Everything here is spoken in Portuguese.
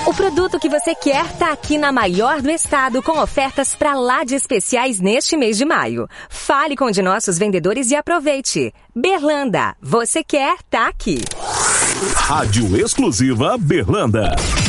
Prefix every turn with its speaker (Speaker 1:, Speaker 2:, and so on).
Speaker 1: O produto que você quer tá aqui na maior do estado, com ofertas pra lá de especiais neste mês de maio. Fale com um de nossos vendedores e aproveite. Berlanda, você quer, tá aqui.
Speaker 2: Rádio Exclusiva Berlanda.